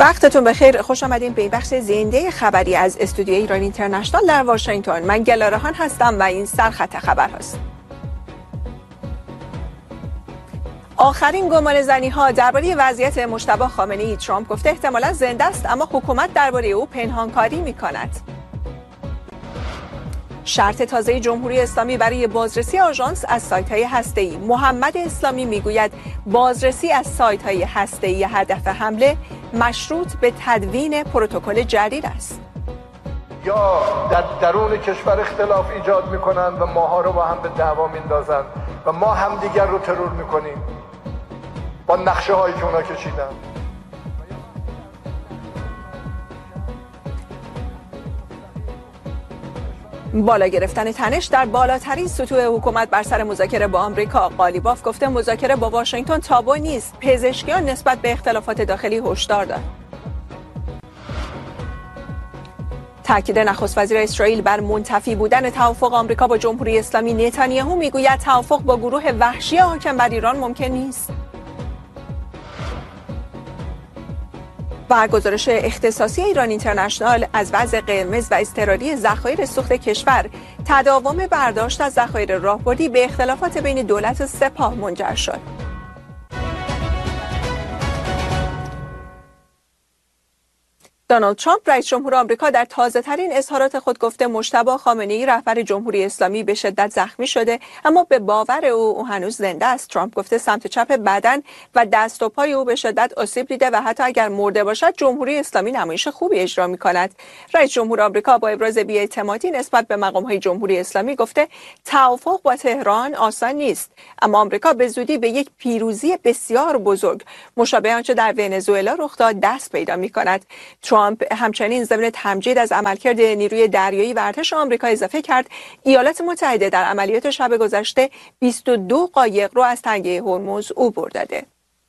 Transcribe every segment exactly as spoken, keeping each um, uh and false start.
وقتتون بخیر، خوش آمدین به این بخش زنده خبری از استودیوی ایران اینترنشنال در واشنگتن. من گلارهان هستم و این سرخط خبر هست. آخرین گمانه‌زنی ها درباره وضعیت مجتبی خامنه‌ای. ترامپ گفته احتمالاً زنده است اما حکومت درباره او پنهانکاری می‌کند. شرط تازه جمهوری اسلامی برای بازرسی آژانس از سایت‌های هسته‌ای. محمد اسلامی میگوید بازرسی از سایت‌های هسته‌ای هدف حمله مشروط به تدوین پروتکل جدید است. یا در درون کشور اختلاف ایجاد می‌کنند و ماها رو با هم به دعوا میندازند و ما همدیگر رو ترور می‌کنیم با نقشه‌هایی که اونا کشیدن. بالا گرفتن تنش در بالاترین سطوح حکومت بر سر مذاکره با آمریکا. قالیباف گفته مذاکره با واشنگتن تابو نیست. پزشکیان نسبت به اختلافات داخلی هشدار دادند. تاکید نخست وزیر اسرائیل بر منتفی بودن توافق آمریکا با جمهوری اسلامی. نتانیاهو میگوید توافق با گروه وحشی حاکم بر ایران ممکن نیست. و گزارش اختصاصی ایران اینترنشنال از وضع قرمز و اضطراری ذخایر سوخت کشور. تداوم برداشت از ذخایر راهبردی به اختلافات بین دولت و سپاه منجر شد. دونالد ترامپ رئیس جمهور آمریکا در تازه‌ترین اظهارات خود گفته مجتبی خامنه‌ای رهبر جمهوری اسلامی به شدت زخمی شده اما به باور او او هنوز زنده است. ترامپ گفته سمت چپ بدن و دست و پای او به شدت آسیب دیده و حتی اگر مرده باشد جمهوری اسلامی نمایش خوبی اجرا می‌کند. رئیس جمهور آمریکا با ابراز بی‌اعتمادی نسبت به مقام‌های جمهوری اسلامی گفته توافق با تهران آسان نیست اما آمریکا به زودی به یک پیروزی بسیار بزرگ مشابه آنچه در ونزوئلا رخ داد دست پیدا می‌کند. ترامپ همچنین ضمن تمجید از عملکرد نیروی دریایی و ارتش آمریکا اضافه کرد ایالات متحده در عملیات شب گذشته بیست و دو قایق رو از تنگه هرمز عبور داده.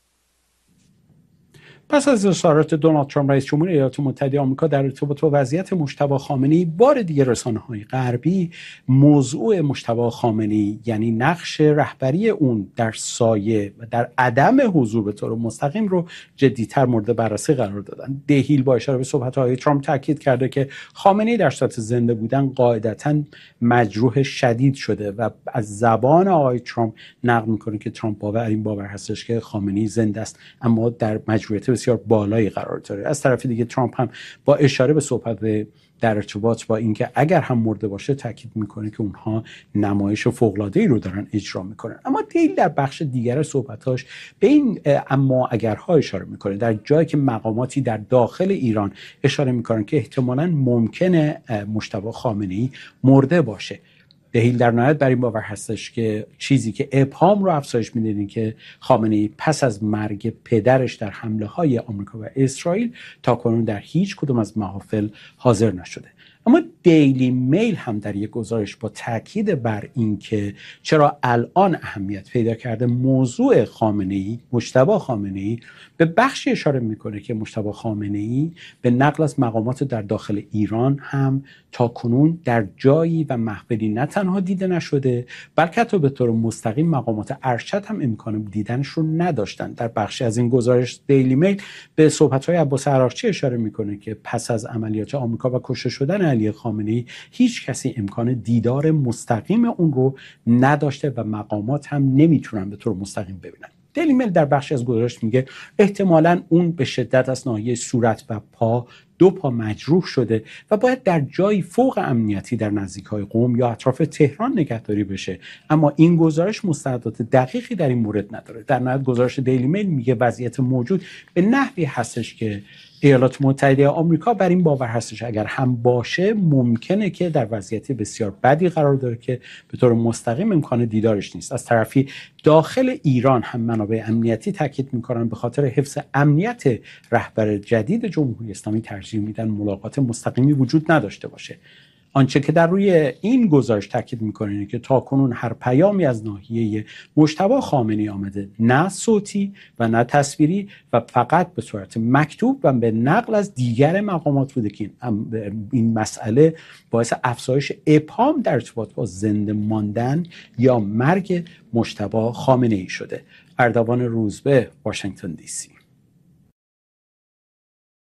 پس از اظهارات دونالد ترامپ رئیس جمهور ایالات متحده آمریکا در ارتباط با وضعیت مجتبی خامنه‌ای، بار دیگر رسانه‌های غربی موضوع مجتبی خامنه‌ای یعنی نقش رهبری اون در سایه و در عدم حضور به طور مستقیم رو جدی‌تر مورد بررسی قرار دادن. دهیل با اشاره به صحبت‌های ترامپ تاکید کرده که خامنه‌ای در صورت زنده بودن قاعدتاً مجروح شدید شده و از زبان آقای ترامپ نقل می‌کنه که ترامپ باور این باور هستش که خامنه‌ای زنده است اما در مجروحیت بسیار بالایی قرار داره. از طرف دیگه ترامپ هم با اشاره به صحبت در ارتباط با اینکه اگر هم مرده باشه تاکید میکنه که اونها نمایش فوق‌العاده‌ای رو دارن اجرا میکنن. اما دیل در بخش دیگر صحبتاش به این اما اگرها اشاره میکنه، در جایی که مقاماتی در داخل ایران اشاره میکنن که احتمالاً ممکنه مجتبی خامنه‌ای مرده باشه. دهیل در نهایت بر این باور هستش که چیزی که ابهام رو افزایش میده اینه که خامنه‌ای پس از مرگ پدرش در حمله های آمریکا و اسرائیل تا کنون در هیچ کدوم از محافل حاضر نشده. اما دیلی میل هم در یک گزارش با تاکید بر این که چرا الان اهمیت پیدا کرده موضوع خامنه‌ای، مجتبی خامنه‌ای، به بخشی اشاره میکنه که مجتبی خامنه‌ای به نقل از مقامات در داخل ایران هم تا کنون در جایی و محفلی نه تنها دیده نشده بلکه حتی به طور مستقیم مقامات ارشد هم امکان دیدنش رو نداشتن. در بخشی از این گزارش دیلی میل به صحبت‌های عباس عراقچی اشاره میکنه که پس از عملیات آمریکا و کشته شدن علی خامنه‌ای هیچ کسی امکان دیدار مستقیم اون رو نداشته و مقامات هم نمیتونن به طور مستقیم ببینن. دیلی میل در بخشی از گزارش میگه احتمالاً اون به شدت از ناحیه صورت و پا دو پا مجروح شده و باید در جایی فوق امنیتی در نزدیک‌های قم یا اطراف تهران نگهداری بشه، اما این گزارش مستندات دقیقی در این مورد نداره. در نهایت گزارش دیلی میل میگه وضعیت موجود به نحوی هستش که ایالات متحده آمریکا بر این باور هستش اگر هم باشه ممکنه که در وضعیت بسیار بدی قرار داره که به طور مستقیم امکان دیدارش نیست. از طرفی داخل ایران هم منابع امنیتی تاکید میکنن به خاطر حفظ امنیت رهبر جدید جمهوری اسلامی ترجیح میدن ملاقات مستقیمی وجود نداشته باشه. آنچه که در روی این گزارش تاکید میکنه اینه که تاکنون هر پیامی از ناحیه مجتبی خامنه‌ای آمده، نه صوتی و نه تصویری و فقط به صورت مکتوب و به نقل از دیگر مقامات بوده که این مسئله باعث افزایش ابهام در ارتباط با زنده ماندن یا مرگ مجتبی خامنه‌ای شده. اردوان روزبه، واشنگتن دی سی.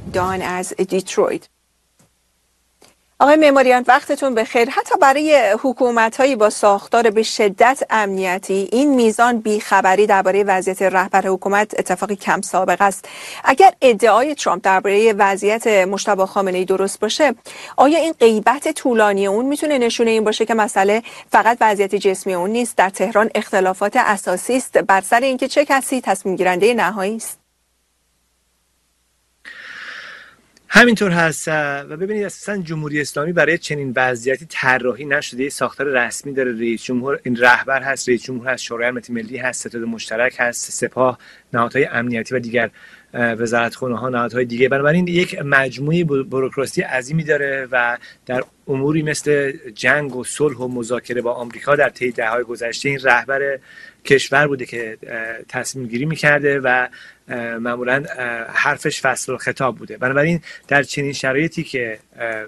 دان از دیترویت. آقای معماریان وقتتون بخیر. حتی برای حکومت‌هایی با ساختار به شدت امنیتی این میزان بیخبری درباره وضعیت رهبر حکومت اتفاقی کم سابقه است. اگر ادعای ترامپ درباره وضعیت مجتبی خامنه‌ای درست باشه، آیا این غیبت طولانی اون میتونه نشونه این باشه که مسئله فقط وضعیت جسمی اون نیست؟ در تهران اختلافات اساسی است بر سر اینکه چه کسی تصمیم گیرنده نهایی است. همینطور هست و ببینید اساسا جمهوری اسلامی برای چنین وضعیتی طراحی نشده. ساختار رسمی داره، رئیس جمهور این رهبر هست، رئیس جمهور هست، شورای امنیت ملی هست، ستاد مشترک هست، سپاه، نهادهای امنیتی و دیگر وزارتخانه ها، نهادهای دیگه. بنابراین یک مجموعه بوروکراسی عظیمی داره و در اموری مثل جنگ و صلح و مذاکره با آمریکا در طی دهه‌های گذشته این رهبر کشور بوده که تصمیم گیری می‌کرده و معمولا حرفش فصل الخطاب بوده. بنابراین در چنین شرایطی که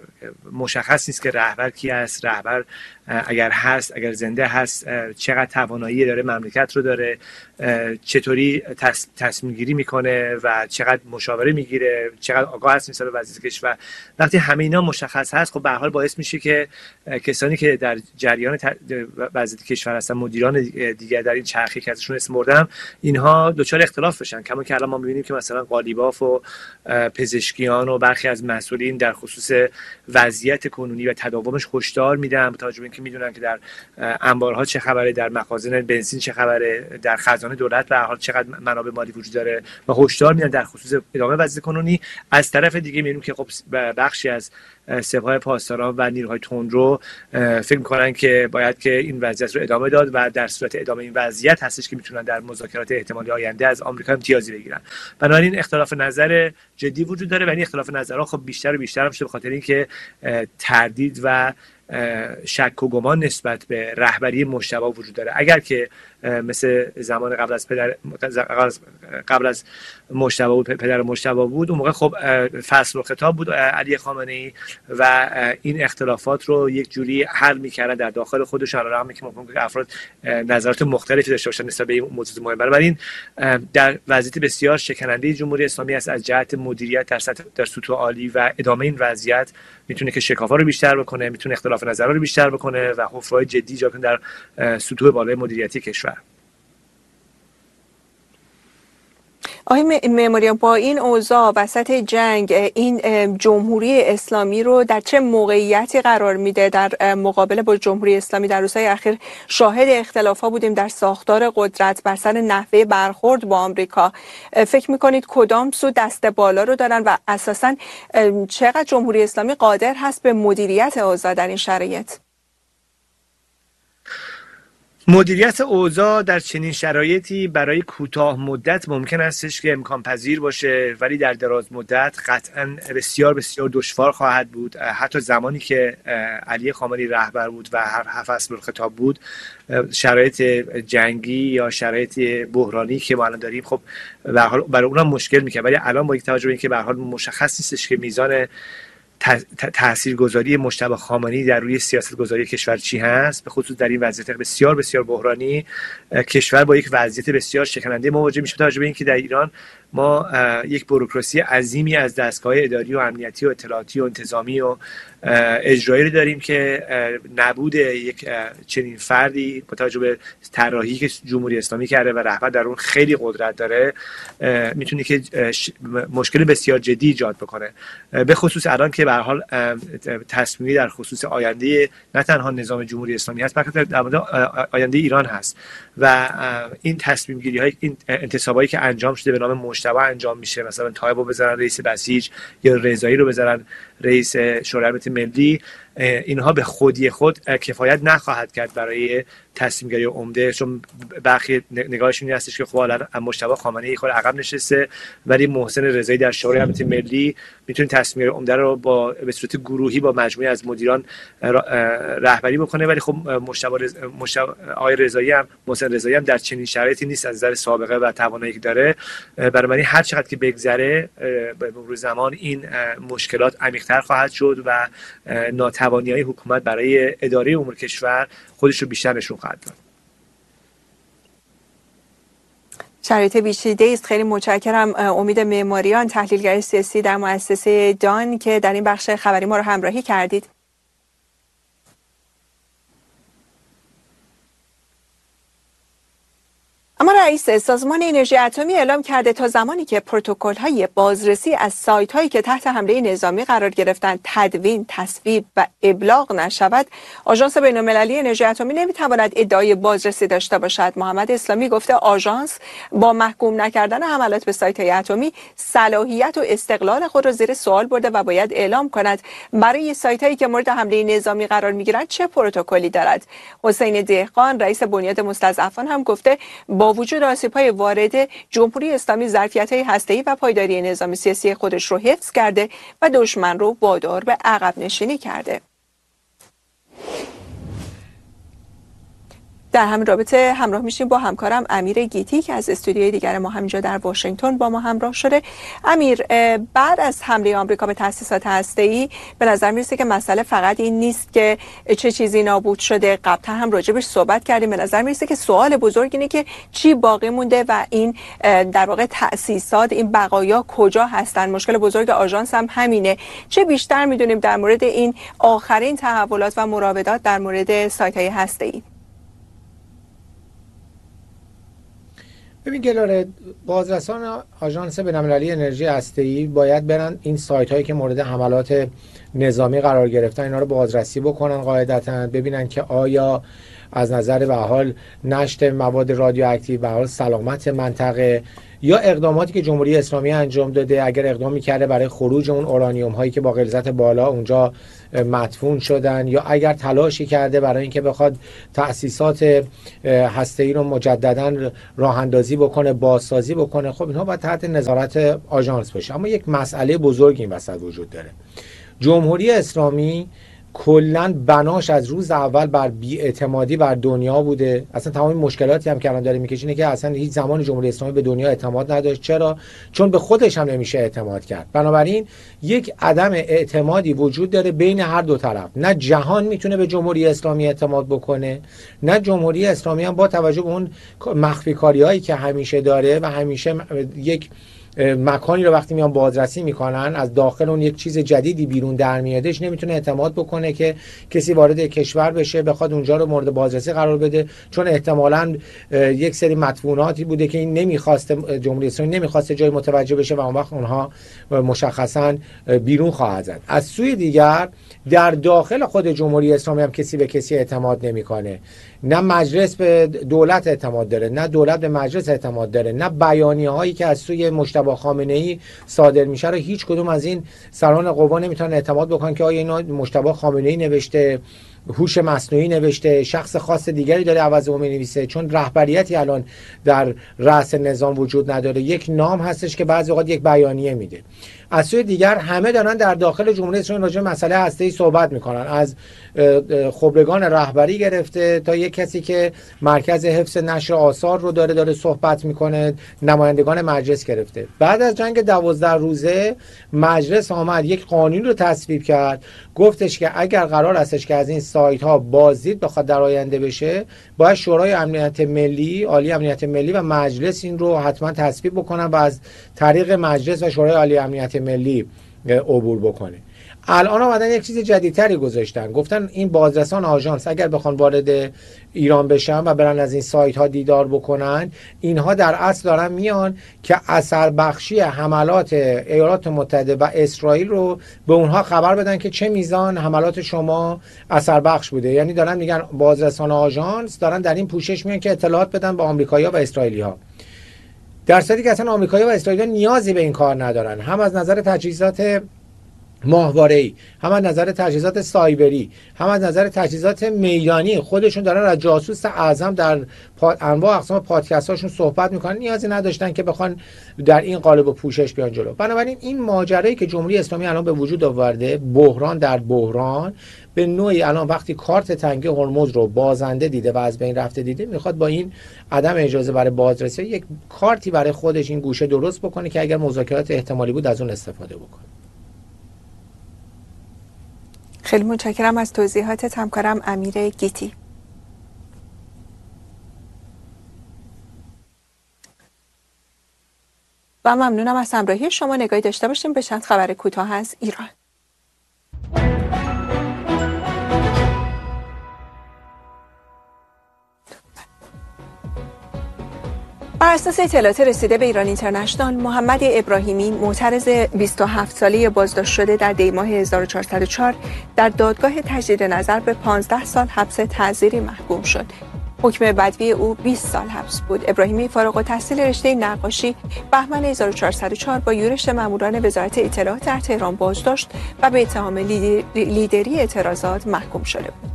مشخص نیست که رهبر کی است، رهبر اگر هست، اگر زنده هست، چقدر توانایی داره، مملکت رو داره، چطوری تصمیم گیری میکنه و چقدر مشاوره میگیره، چقدر آگاه هست نسبت به وضعیت کشور. وقتی همه اینا مشخص هست، خب به هر حال باعث میشه که کسانی که در جریان وضعیت کشور هستن، مدیران دیگر در این چرخی که ازشون اسم بردم، اینها دچار اختلاف بشن. کما که الان ما میبینیم که مثلا قالیباف و پزشکیان و برخی از مسئولین در خصوص وضعیت کنونی و تداومش هشدار میدن، با توجه به اینکه میدونن که در انبارها چه خبره، در مخازن بنزین چه خبره، در خزانه دولت به هر حال چقدر منابع مالی وجود داره و هشدار میدن در خصوص ادامه وضعیت کنونی. از طرف دیگه میبینیم که خب بخشی از سپاه پاسداران و نیروهای تندرو فکر میکنن که باید که این وضعیت رو ادامه داد و در صورت ادامه این وضعیت هستش که میتونن در مذاکرات احتمالی آینده از آمریکا امتیازی بگیرن. بنابراین اختلاف نظر جدی وجود داره و این اختلاف نظرها خب بیشتر و بیشتر میشه به خاطر اینکه تردید و شک و گمان نسبت به رهبری مجتبی وجود داره. اگر که مثل زمان قبل از پدر قبل از مجتبی بود، پدر مجتبی بود، اون موقع خب فصل و خطاب بود علی خامنه‌ای و این اختلافات رو یک جوری حل می‌کردن در داخل خودشون، علی رغم که ممکن که افراد نظرات مختلفی داشته باشن نسبت به این موضوع مهم. بنابراین در وضعیت بسیار شکننده جمهوری اسلامی است از جهت مدیریت در سطح در سطوح عالی و ادامه این وضعیت میتونه که شکافا رو بیشتر بکنه، میتونه اختلاف نظرها رو بیشتر بکنه و حفره‌های جدی ایجاد کنه در سطوح بالای مدیریتی کشور. آقای معماریان، با این اوضاع وسط جنگ این جمهوری اسلامی رو در چه موقعیتی قرار میده در مقابله با جمهوری اسلامی؟ در روزهای اخیر شاهد اختلافات بودیم در ساختار قدرت بر سر نحوه برخورد با آمریکا. فکر میکنید کدام سو دست بالا رو دارن و اساساً چقدر جمهوری اسلامی قادر هست به مدیریت اوضاع در این شرایط؟ مدیریت اوضاع در چنین شرایطی برای کوتاه مدت ممکن استش که امکان پذیر باشه، ولی در دراز مدت قطعاً بسیار بسیار دشوار خواهد بود. حتی زمانی که علی خامنه‌ای رهبر بود و هر فصل الخطاب بود، شرایط جنگی یا شرایط بحرانی که ما الان داریم خب به هر حال برای اونها مشکل میکنه، ولی الان با توجه به اینکه به هر حال مشخص نیستش که میزان تاثیرگذاری مجتبی خامنه‌ای در روی سیاست گذاری کشور چی هست، به خصوص در این وضعیت بسیار بسیار بحرانی کشور با یک وضعیت بسیار شکننده مواجه میشه. توجه به اینکه در ایران ما یک بوروکراسی عظیمی از دستگاه اداری و امنیتی و اطلاعاتی و انتظامی و اجرایی رو داریم که نبود یک چنین فردی با توجه به طراحی که جمهوری اسلامی کرده و رهبر در اون خیلی قدرت داره میتونه که مشکل بسیار جدی ایجاد بکنه، به خصوص الان که به هر حال تصمیمی در خصوص آینده نه تنها نظام جمهوری اسلامی هست بلکه در مورد آینده ایران هست و این تصمیم گیری های این انتصابایی که انجام شده به نام مجتبی انجام میشه، مثلا طایب رو بذارن رئیس بسیج یا رضایی رو بذارن رئیس شورای امنیت ملی، اینها به خودی خود کفایت نخواهد کرد برای تصمیم گیری عمده، چون برخی نگاهشون این هستش که خب الان مجتبی خامنه‌ای خود عقب نشسته ولی محسن رضایی در شورای امنیت ملی میتونه تصمیم گیری عمده رو با به صورت گروهی با مجموعه از مدیران رهبری بکنه، ولی خب مجتبی مجتبی آقای رضایی هم محسن رضایی هم در چنین شرایطی نیست از نظر سابقه و توانایی که داره. برای هر چقدر که بگذره به مرور زمان این مشکلات عمیق‌تر خواهد شد و ناتوانی‌های حکومت برای اداره امور کشور خودش رو بیشتر نشون خواهد داد. شرایط پیچیده است. خیلی متشکرم امید معماریان، تحلیلگر سیاسی در مؤسسه دان، که در این بخش خبری ما رو همراهی کردید. اما رئیس سازمان انرژی اتمی اعلام کرده تا زمانی که پروتکل‌های بازرسی از سایت‌هایی که تحت حمله نظامی قرار گرفتند تدوین، تصویب و ابلاغ نشود، آژانس بین‌المللی انرژی اتمی نمی‌تواند ادعای بازرسی داشته باشد. محمد اسلامی گفته آژانس با محکوم نکردن حملات به سایت‌های اتمی صلاحیت و استقلال خود را زیر سوال برده و باید اعلام کند برای سایت‌هایی که مورد حمله نظامی قرار می‌گیرند چه پروتکلی دارد. حسین دهقان رئیس بنیاد مستضعفان هم گفته با وجود آسیب‌های وارد، جمهوری اسلامی ظرفیت‌های هسته‌ای و پایداری نظام سیاسی خودش رو حفظ کرده و دشمن رو وادار به عقب نشینی کرده. در همین رابطه همراه میشیم با همکارم امیر گیتی که از استودیوی دیگر ما همینجا در واشنگتن با ما همراه شده. امیر، بعد از حمله آمریکا به تأسیسات هسته‌ای به نظر میرسه که مسئله فقط این نیست که چه چیزی نابود شده، قبلا هم راجبش صحبت کردیم. به نظر میرسه که سوال بزرگ اینه که چی باقی مونده و این در واقع تأسیسات، این بقایا کجا هستن. مشکل بزرگ آژانس هم همینه. چه بیشتر میدونیم در مورد این آخرین تحولات و مراودات در مورد سایت‌های هسته‌ای؟ ببین گلاره، بازرسان آژانس بین‌المللی انرژی هسته‌ای باید برن این سایت هایی که مورد حملات نظامی قرار گرفتن اینا رو بازرسی بکنن، قاعدتاً ببینن که آیا از نظر به حال نشت مواد رادیواکتیو، به حال سلامت منطقه یا اقداماتی که جمهوری اسلامی انجام داده، اگر اقدامی کرده برای خروج اون اورانیوم هایی که با غلظت بالا اونجا مدفون شدن، یا اگر تلاشی کرده برای اینکه بخواد تأسیسات هسته‌ای رو مجددا راه اندازی بکنه، بازسازی بکنه، خب اینها باید تحت نظارت آژانس باشه. اما یک مسئله بزرگ این وسط وجود داره. جمهوری اسلامی کلاً بناش از روز اول بر بی‌اعتمادی بر دنیا بوده. اصلا تمام مشکلاتی هم که الان داره میکشینه که اصلا هیچ زمان جمهوری اسلامی به دنیا اعتماد نداشت. چرا؟ چون به خودش هم نمیشه اعتماد کرد. بنابراین یک عدم اعتمادی وجود داره بین هر دو طرف. نه جهان میتونه به جمهوری اسلامی اعتماد بکنه، نه جمهوری اسلامی هم با توجه به اون مخفی کاری‌هایی که همیشه داره و همیشه یک مکانی رو وقتی میان بازرسی میکنن از داخل اون یک چیز جدیدی بیرون در میادش، نمیتونه اعتماد بکنه که کسی وارد کشور بشه بخواد اونجا رو مورد بازرسی قرار بده، چون احتمالاً یک سری مدفوناتی بوده که این نمیخواسته، جمهوری اسلامی نمیخواسته جای متوجه بشه و اون وقت اونها مشخصاً بیرون خواهد زد. از سوی دیگر در داخل خود جمهوری اسلامی هم کسی به کسی اعتماد نمیکنه. نه مجلس به دولت اعتماد داره، نه دولت به مجلس اعتماد داره، نه بیانیه هایی که از سوی مجتبی خامنه‌ای صادر میشه رو هیچ کدوم از این سران قوا نمیتونن اعتماد بکنن که آیا اینا مجتبی خامنه‌ای نوشته، هوش مصنوعی نوشته، شخص خاص دیگری داره عوض اون می‌نویسه. چون رهبریتی الان در رأس نظام وجود نداره، یک نام هستش که بعضی اوقات یک بیانیه میده. از سوی دیگر همه دارن در داخل جمهوری اسلامی راجع به مسئله هسته‌ای صحبت میکنن، از خبرگان رهبری گرفته تا یک کسی که مرکز حفظ نشر آثار رو داره داره صحبت میکنه، نمایندگان مجلس گرفته. بعد از جنگ دوازده روزه مجلس آمد یک قانون رو تصویب کرد، گفتش که اگر قرار هستش که از این سایت ها بازدید بخواد در آینده بشه، باید شورای امنیت ملی، عالی امنیت ملی و مجلس این رو حتما تصویب بکنن و از طریق مجلس و شورای عالی امنیت ملی عبور بکنه. الان اومدن یک چیز جدیدتری گذاشتن، گفتن این بازرسان آژانس اگر بخوان وارد ایران بشن و برن از این سایت ها دیدار بکنن، اینها در اصل دارن میان که اثر بخشی حملات ایالات متحده و اسرائیل رو به اونها خبر بدن که چه میزان حملات شما اثر بخش بوده. یعنی دارن میگن بازرسان آژانس دارن در این پوشش میان که اطلاعات بدن به آمریکایی‌ها و اسرائیلی‌ها، در صورتی که اصلا آمریکایی‌ها و اسرائیلی‌ها نیازی به این کار ندارن، هم از نظر تجهیزات ماهواره‌ای، هم از نظر تجهیزات سایبری، هم از نظر تجهیزات میدانی. خودشون دارن از جاسوس اعظم در انواع اقسام پادکست هاشون صحبت میکنن، نیازی نداشتن که بخوان در این قالب و پوشش بیان جلو. بنابراین این ماجرایی که جمهوری اسلامی الان به وجود آورده، بحران در بحران، به نوعی الان وقتی کارت تنگی هرمز رو بازنده دیده و از بین رفته دیده، میخواد با این عدم اجازه برای بازرسی یک کارتی برای خودش این گوشه درست بکنه که اگر مذاکرات احتمالی بود از اون استفاده بکنه. خیلی متشکرم از توضیحاتت همکارم امیر گیتی. و ممنونم از همراهی شما. نگاهی داشته باشیم به چند خبر کوتاه از ایران. بر اساس اطلاعات رسیده به ایران اینترنشنال، محمد ابراهیمی معترض بیست و هفت ساله بازداشت شده در دی ماه هزار و چهارصد و چهار در دادگاه تجدید نظر به پانزده سال حبس تعزیری محکوم شد. حکم بدوی او بیست سال حبس بود. ابراهیمی فارغ التحصیل رشته نقاشی بهمن هزار و چهارصد و چهار با یورش ماموران وزارت اطلاعات در تهران بازداشت و به اتهام لیدری اعتراضات محکوم شده بود.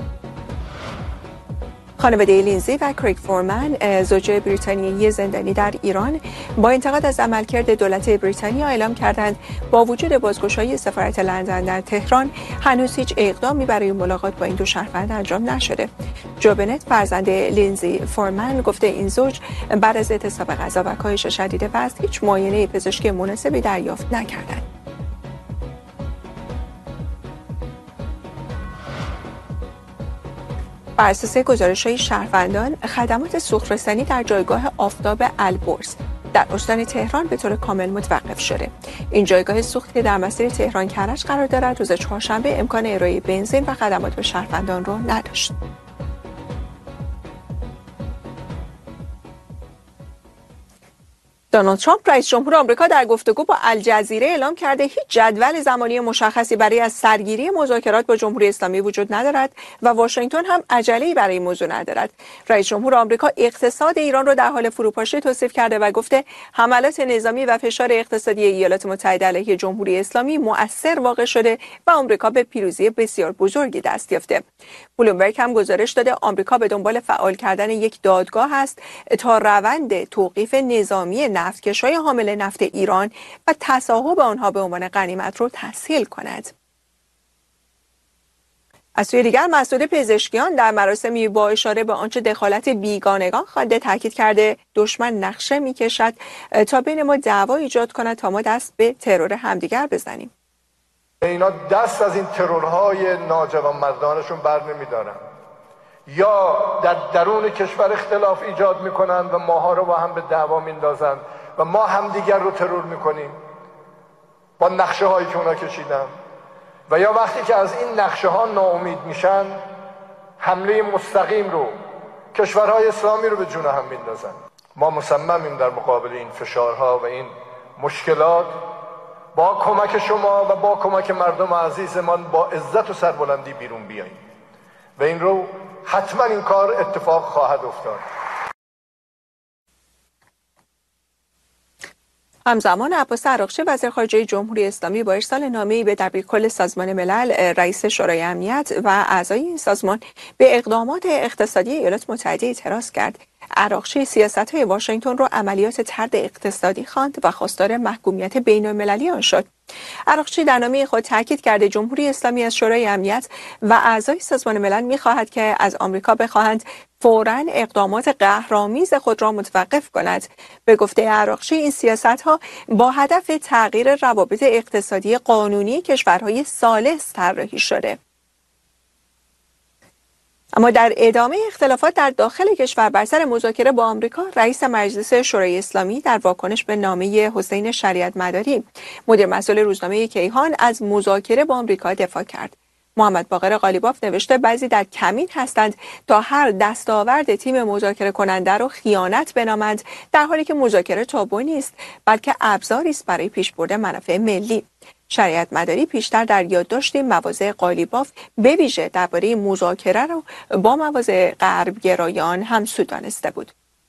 خانواده لینزی و کریگ فورمن، زوجه بریتانیایی زندانی در ایران، با انتقاد از عملکرد دولت بریتانیا اعلام کردند با وجود بازگشایی سفارت لندن در تهران هنوز هیچ اقدامی برای ملاقات با این دو شهروند انجام نشده. جو بنت، فرزند لینزی فورمن، گفته این زوج بعد از اعتصاب غذا و کاهش شدید وزن هیچ معاینه پزشکی مناسبی دریافت نکردند. بر اساس گزارش‌های شهروندان، خدمات سوخت‌رسانی در جایگاه آفتاب البرز در استان تهران به طور کامل متوقف شده. این جایگاه سوخت که در مسیر تهران کرج قرار دارد، روز چهارشنبه امکان ارائه بنزین و خدمات به شهروندان را نداشت. دونالد ترامپ رئیس جمهور آمریکا در گفتگو با الجزیره اعلام کرده هیچ جدول زمانی مشخصی برای از سرگیری مذاکرات با جمهوری اسلامی وجود ندارد و واشنگتن هم عجله‌ای برای این موضوع ندارد. رئیس جمهور آمریکا اقتصاد ایران را در حال فروپاشی توصیف کرده و گفته حملات نظامی و فشار اقتصادی ایالات متحده علیه جمهوری اسلامی مؤثر واقع شده و آمریکا به پیروزی بسیار بزرگی دست یافته. بلومبرگ هم گزارش داده آمریکا به دنبال فعال کردن یک دادگاه است تا روند توقیف نظامی نفتکش‌های حامل نفت ایران و تصاحب آنها به عنوان غنیمت را تسهیل کند. از سوی دیگر مسئول پزشکیان در مراسمی با اشاره به آنچه دخالت بیگانگان خوانده تاکید کرده دشمن نقشه می‌کشد تا بین ما دعوا ایجاد کند تا ما دست به ترور همدیگر بزنیم. اینا دست از این ترورهای ناجوانمردانشون بر نمی‌دارن، یا در درون کشور اختلاف ایجاد میکنن و ماها رو با هم به دعوا میندازن و ما همدیگر رو ترور میکنیم با نقشه هایی که اونا کشیدن، و یا وقتی که از این نقشه ها ناامید میشن حمله مستقیم رو کشورهای اسلامی رو به جون هم میندازن. ما مصممیم در مقابل این فشارها و این مشکلات با کمک شما و با کمک مردم عزیزمان با عزت و سربلندی بیرون بیاییم و این رو حتما این کار اتفاق خواهد افتاد. همزمان عباس عراقچی وزیر خارجه جمهوری اسلامی با ارسال نامه‌ای به دبیرکل سازمان ملل، رئیس شورای امنیت و اعضای این سازمان به اقدامات اقتصادی ایالات متحده اعتراض کرد. عراقچی سیاست‌های واشنگتن را عملیات طرد اقتصادی خواند و خواستار محکومیت بین‌المللی آن شد. عراقچی در نامه خود تاکید کرده جمهوری اسلامی از شورای امنیت و اعضای سازمان ملل می‌خواهد که از آمریکا بخواهند فوراً اقدامات قهرآمیز خود را متوقف کند. به گفته عراقچی این سیاست‌ها با هدف تغییر روابط اقتصادی قانونی کشورهای ثالث طراحی شده. اما در ادامه اختلافات در داخل کشور بر سر مذاکره با آمریکا، رئیس مجلس شورای اسلامی در واکنش به نامه حسین شریعت مداری، مدیر مسئول روزنامه کیهان، از مذاکره با آمریکا دفاع کرد. محمد باقر قالیباف نوشته بعضی در کمین هستند تا هر دستاورد تیم مذاکره کننده را خیانت بنامند، در حالی که مذاکره تابو نیست بلکه ابزاری است برای پیشبرد منافع ملی. شریعت مداری پیشتر در یادداشت مواضع قالیباف به ویژه درباره مذاکره را با مواضع غربگرایان همسو دانسته بود.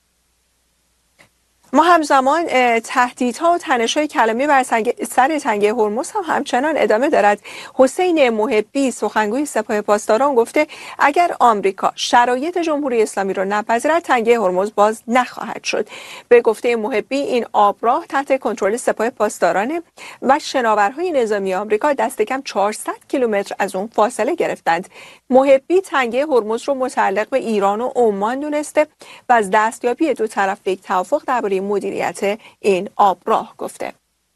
ما همزمان تهدیدها و تنش‌های کلامی بر سر تنگه هرمز هم همچنان ادامه دارد. حسین محبی، سخنگوی سپاه پاسداران، گفته اگر آمریکا شرایط جمهوری اسلامی را نپذیرد تنگه هرمز باز نخواهد شد. به گفته محبی این آبراه تحت کنترل سپاه پاسداران و شناورهای نظامی آمریکا دست کم چهارصد کیلومتر از اون فاصله گرفتند. محبی تنگه هرمز رو متعلق به ایران و عمان دونسته و از دستیابی دو طرف به یک توافق درباره مدیریت این آبراه گفته.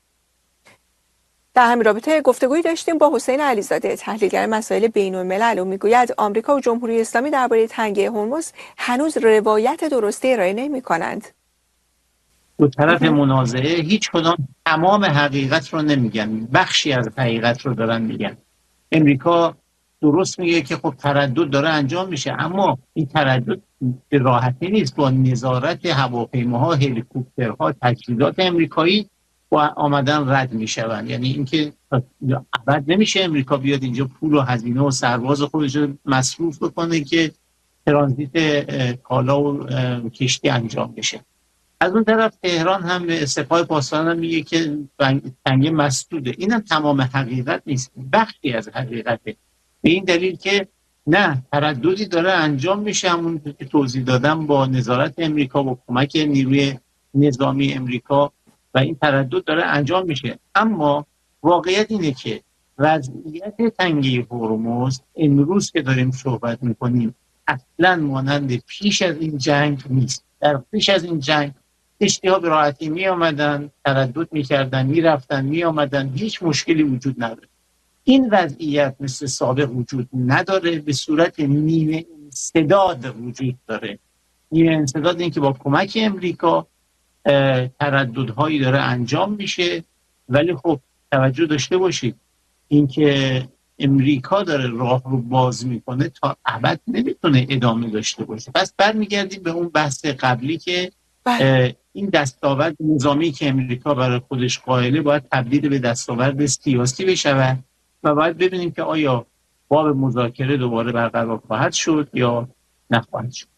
در همین رابطه گفتگویی داشتیم با حسین علیزاده، تحلیلگر مسائل بین‌الملل، و میگوید آمریکا و جمهوری اسلامی درباره تنگه هرمز هنوز روایت درستی ارائه نمی‌کنند. دو طرف منازعه هیچ کدام تمام حقیقت رو نمیگن، بخشی از حقیقت رو دارن میگن. امریکا درست میگه که خب تردد داره انجام میشه، اما این تردد به راحتی نیست. با نظارت هواپیماها، هلیکوپترها، تجهیزات امریکایی با آمدن رد میشوند. یعنی اینکه ابد نمیشه امریکا بیاد اینجا پول و هزینه و سرباز خودش رو مصروف بکنه که ترانزیت کالا و کشتی انجام بشه. از اون طرف تهران هم به سپاه پاسداران هم میگه که تنگه مسدوده. این هم تمام حقیقت نیست، بخشی از حقیقته. به این دلیل که نه، ترددی داره انجام میشه، همون که توضیح دادم، با نظارت امریکا، با کمک نیروی نظامی امریکا، و این تردد داره انجام میشه. اما واقعیت اینه که وضعیت تنگه هرمز امروز که داریم صحبت میکنیم اصلا مانند پیش از این جنگ نیست. در پیش از این جنگ کشتی‌ها به راحتی می آمدن، تردد می‌کردن، می‌رفتن، می‌آمدن، هیچ مشکلی وجود نداره. این وضعیت مثل سابق وجود نداره، به صورت نیمه انسداد وجود داره. نیمه انسداد این که با کمک امریکا ترددهایی داره انجام میشه، ولی خب توجه داشته باشید اینکه امریکا داره راه رو باز میکنه تا ابد نمیتونه ادامه داشته باشه. پس برمیگردیم به اون بحث قبلی که این دستاورد نظامی که امریکا برای خودش قائله باید تبدیل به دستاورد سیاسی بشود و باید ببینیم که آیا باب مذاکره دوباره برقرار خواهد شد یا نخواهد شد.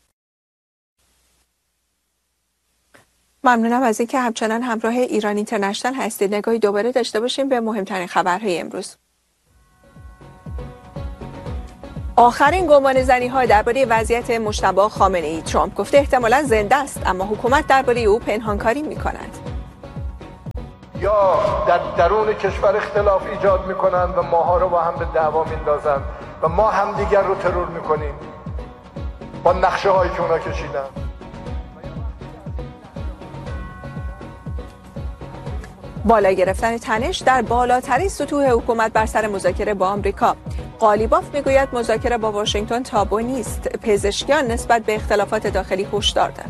ممنونم از اینکه همچنان همراه ایران اینترنشنال هستید. نگاهی دوباره داشته باشیم به مهمترین خبرهای امروز. آخرین گمانه‌زنی ها درباره وضعیت مجتبی خامنه‌ای. ترامپ گفته احتمالاً زنده است اما حکومت درباره او پنهانکاری می‌کند. یا در درون کشور اختلاف ایجاد می‌کنند و ماها رو با هم به دعوا میندازند و ما همدیگر رو ترور می‌کنیم با نقشه‌هایی که اونا کشیدن. بالا گرفتن تنش در بالاترین سطوح حکومت بر سر مذاکره با آمریکا. قالیباف میگوید مذاکره با واشنگتن تابو نیست. پزشکیان نسبت به اختلافات داخلی هشدار داد.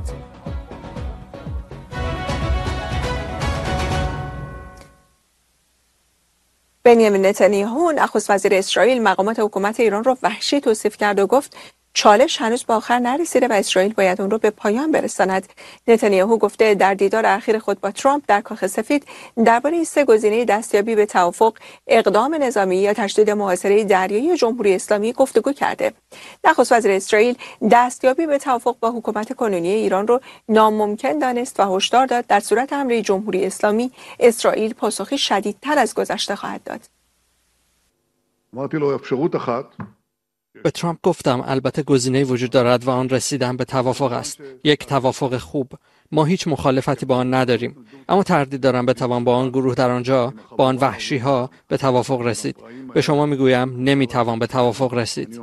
بنیامین نتانیاهو نخست وزیر اسرائیل مقامات حکومت ایران را وحشی توصیف کرد و گفت چالش هنوز به آخر نرسیده و اسرائیل باید اون رو به پایان برساند. نتانیاهو گفته در دیدار اخیر خود با ترامپ در کاخ سفید درباره سه گزینه دستیابی به توافق، اقدام نظامی یا تشدید محاصره دریایی جمهوری اسلامی گفتگو کرده. نخست وزیر اسرائیل دستیابی به توافق با حکومت کنونی ایران رو ناممکن دانست و هشدار داد در صورت حمله جمهوری اسلامی اسرائیل پاسخی شدیدتر از گذشته خواهد داد. به ترامپ گفتم البته گزینه‌ای وجود دارد و آن رسیدن به توافق است. یک توافق خوب. ما هیچ مخالفتی با آن نداریم، اما تردید دارم بتوان با آن گروه در آنجا، با آن وحشی‌ها به توافق رسید. به شما میگویم نمیتوان به توافق رسید.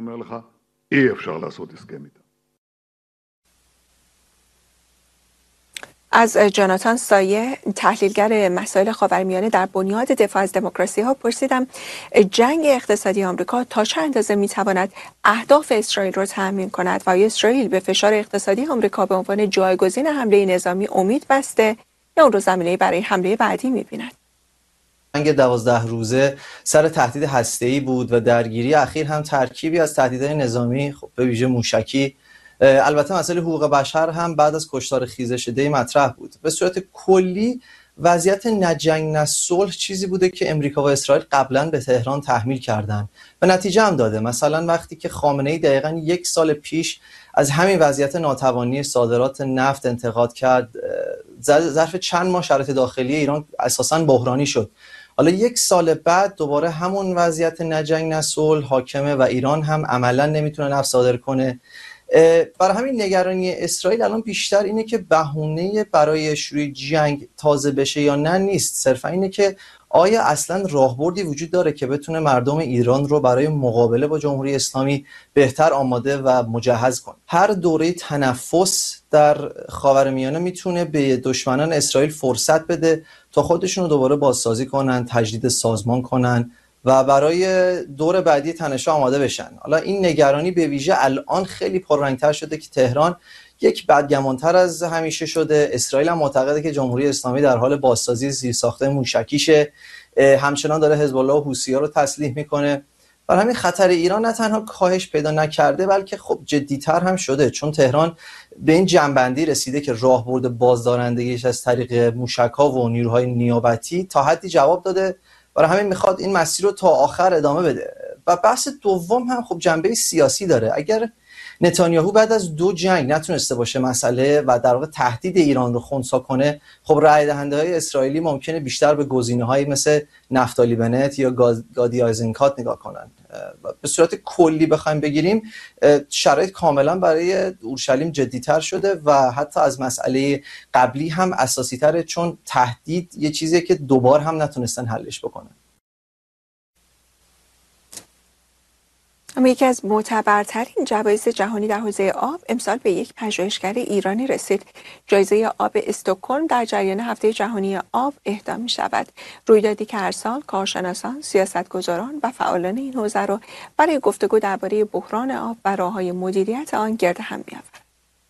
از جاناتان سایه تحلیلگر مسائل خاورمیانه در بنیاد دفاع از دموکراسی ها پرسیدم جنگ اقتصادی آمریکا تا چه اندازه میتواند اهداف اسرائیل را تأمین کند و آیا اسرائیل به فشار اقتصادی آمریکا به عنوان جایگزین حمله نظامی امید بسته یا اون رو زمینه‌ای برای حمله بعدی میبیند؟ جنگ دوازده روزه سر تهدید هسته‌ای بود و درگیری اخیر هم ترکیبی از تهدیدهای نظامی، خب به ویژه موشکی، البته مسئله حقوق بشر هم بعد از کشتار خیزش دی مطرح بود. به صورت کلی وضعیت نه جنگ نه صلح چیزی بوده که امریکا و اسرائیل قبلا به تهران تحمیل کردن و نتیجه هم داده. مثلا وقتی که خامنه‌ای دقیقاً یک سال پیش از همین وضعیت ناتوانی صادرات نفت انتقاد کرد، ظرف چند ماه شرایط داخلی ایران اساساً بحرانی شد. حالا یک سال بعد دوباره همون وضعیت نه جنگ نه صلح حاکمه و ایران هم عملاً نمیتونه نفت صادر کنه. برای همین نگرانی اسرائیل الان بیشتر اینه که بهونه برای شروع جنگ تازه بشه یا نه نیست، صرفا اینه که آیا اصلا راهبردی وجود داره که بتونه مردم ایران رو برای مقابله با جمهوری اسلامی بهتر آماده و مجهز کنه. هر دوره تنفس در خاورمیانه میتونه به دشمنان اسرائیل فرصت بده تا خودشون رو دوباره بازسازی کنن، تجدید سازمان کنن و برای دور بعدی تنش‌ها آماده بشن. حالا این نگرانی به ویژه الان خیلی پررنگ‌تر شده که تهران یک بدگمانتر از همیشه شده. اسرائیل هم معتقده که جمهوری اسلامی در حال بازسازی زیرساخت موشکیشه، همچنان داره حزب الله و حوثی‌ها رو تسلیح میکنه. برای همین خطر ایران نه تنها کاهش پیدا نکرده بلکه خب جدی‌تر هم شده، چون تهران به این جنبندی رسیده که راهبرد بازدارندگیش از طریق موشک‌ها و نیروهای نیابتی تا حدی جواب داده. برای همین میخواد این مسیر رو تا آخر ادامه بده. و بحث دوم هم خب جنبه سیاسی داره. اگر نتانیاهو بعد از دو جنگ نتونسته باشه مسئله و در واقع تهدید ایران رو خنثی کنه، خب رای دهنده های اسرائیلی ممکنه بیشتر به گزینه‌هایی مثل نفتالی بنت یا گادی آیزنکات نگاه کنن. به صورت کلی بخوایم بگیریم شرایط کاملا برای اورشلیم جدی‌تر شده و حتی از مسئله قبلی هم اساسی‌تره، چون تهدید یه چیزیه که دوبار هم نتونستن حلش بکنن. اما یکی از معتبرترین جوایز جهانی در حوزه آب امسال به یک پژوهشگر ایرانی رسید. جایزه آب استکهلم در جریان هفته جهانی آب اهدا می شود. رویدادی که هر سال کارشناسان، سیاستگزاران و فعالان این حوزه را برای گفتگو درباره بحران آب و راه‌های مدیریت آن گرد هم می‌آورد.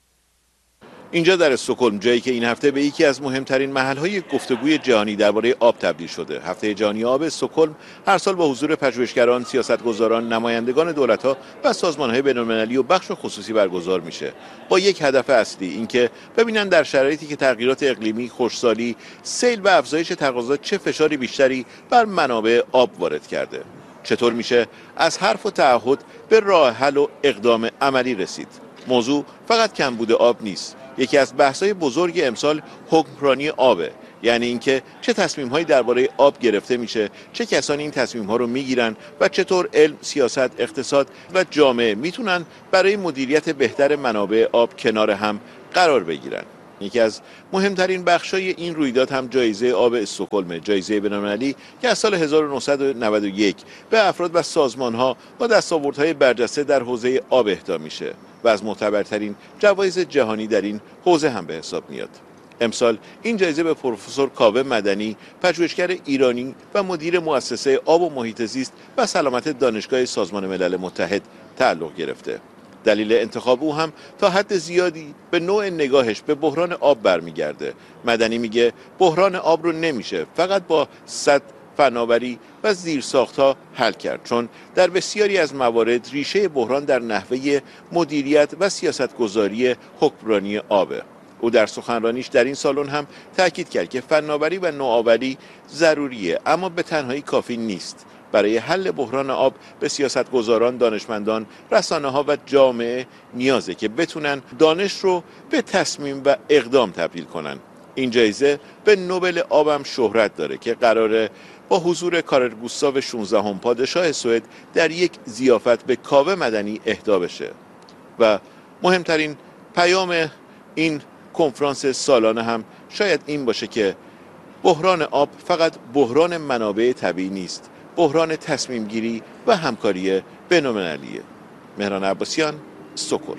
اینجا در استکهلم، جایی که این هفته به یکی از مهمترین محل‌های گفتگوی جهانی درباره آب تبدیل شده. هفته جهانی آب استکهلم هر سال با حضور پژوهشگران، سیاستگزاران، نمایندگان دولت‌ها و سازمان‌های بین‌المللی و بخش خصوصی برگزار میشه، با یک هدف اصلی، اینکه ببینن در شرایطی که تغییرات اقلیمی، خشکسالی، سیل و افزایش تقاضا چه فشاری بیشتری بر منابع آب وارد کرده. چطور میشه از حرف و تعهد به راه حل و اقدام عملی رسید. موضوع فقط کمبود آب نیست. یکی از بحث‌های بزرگ امسال حکمرانی آبه، یعنی اینکه چه تصمیم‌هایی درباره آب گرفته میشه، چه کسانی این تصمیم‌ها رو میگیرن و چطور علم، سیاست، اقتصاد و جامعه میتونن برای مدیریت بهتر منابع آب کنار هم قرار بگیرن. یکی از مهمترین بخش‌های این رویداد هم جایزه آب استکهلم، جایزه بین‌المللی که از سال هزار و نهصد و نود و یک به افراد و سازمان‌ها با دستاوردهای برجسته در حوزه آب اهدا میشه و از معتبرترین جوایز جهانی در این حوزه هم به حساب میاد. امسال این جایزه به پروفسور کاوه مدنی، پژوهشگر ایرانی و مدیر مؤسسه آب و محیط زیست و سلامت دانشگاه سازمان ملل متحد تعلق گرفته. دلیل انتخاب او هم تا حد زیادی به نوع نگاهش به بحران آب برمیگرده. مدنی میگه بحران آب رو نمیشه فقط با سد، فناوری و زیرساخت‌ها حل کرد، چون در بسیاری از موارد ریشه بحران در نحوه مدیریت و سیاستگذاری حکمرانی آبه. او در سخنرانیش در این سالن هم تاکید کرد که فناوری و نوآوری ضروریه، اما به تنهایی کافی نیست. برای حل بحران آب به سیاستگزاران، دانشمندان، رسانه‌ها و جامعه نیازه که بتونن دانش رو به تصمیم و اقدام تبدیل کنن. این جایزه به نوبل آبم شهرت داره که قراره با حضور کارل گوستاو شانزدهم پادشاه سوئد در یک ضیافت به کاوه مدنی اهدا بشه. و مهمترین پیام این کنفرانس سالانه هم شاید این باشه که بحران آب فقط بحران منابع طبیعی نیست، بحران تصمیم گیری و همکاری بین‌المللیه. مهران عباسیان، استکهلم.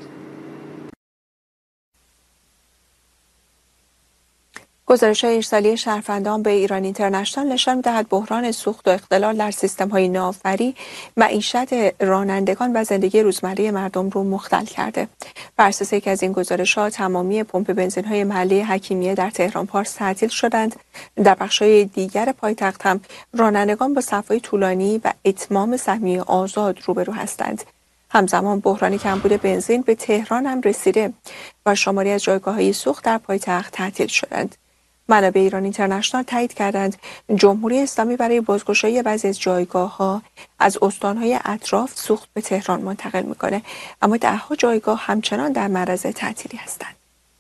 گزارش‌های ارسالی شهروندان به ایران اینترنشنال نشان می‌دهد بحران سوخت و اختلال در سیستم‌های ناوبری معیشت رانندگان و زندگی روزمره مردم رو مختل کرده. بر اساس یکی از این گزارش‌ها تمامی پمپ بنزین‌های محله حکیمیه در تهران پارس تعطیل شدند. در بخش‌های دیگر پایتخت هم رانندگان با صف‌های طولانی و اتمام سهمیه آزاد روبرو هستند. همزمان بحران کمبود بنزین به تهران هم رسیده و شماری از جایگاه‌های سوخت در پایتخت تعطیل شدند. منابع ایران اینترنشنال تایید کردند جمهوری اسلامی برای بازگشایی بعضی از جایگاه‌ها از استان‌های اطراف سوخت به تهران منتقل می‌کنه، اما ده‌ها جایگاه همچنان در معرض تعطیلی هستند.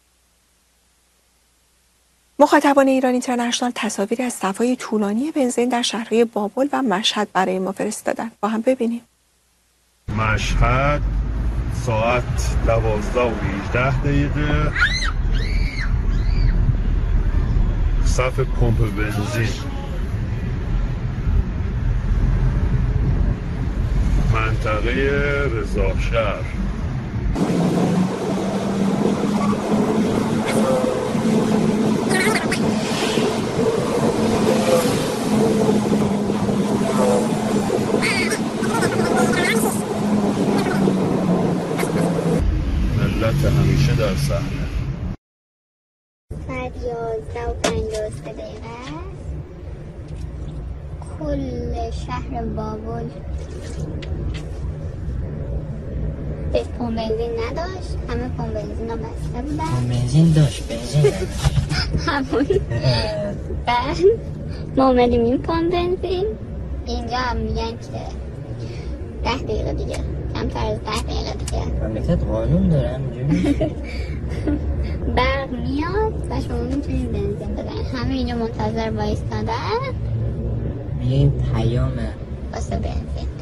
مخاطبان ایران اینترنشنال تصاویری از صف‌های طولانی بنزین در شهرهای بابل و مشهد برای ما فرستادند. با هم ببینیم. مشهد ساعت دوازده و هجده دقیقه، صف پمپ بنزین منطقه رضاشهر. ملت همیشه در صحنه. ساعت یازده و پنجاه و سه دقیقه است. کل شهر بابل به پمپ بنزین نداشت، همه پمپ بنزین ها بسته بودن. پمپ بنزین داشت، بنزین همون بعد ما اومدیم این پمپ بنزین، اینجا هم میگن که ده دقیقه دیگه، کمتر از ده دقیقه دیگه مملکت قانون داره همینجوری برق میاد و شما میتونید بنزین بزنید. همه اینجا منتظر وایستادن میگه این پیامه واسه بنزین.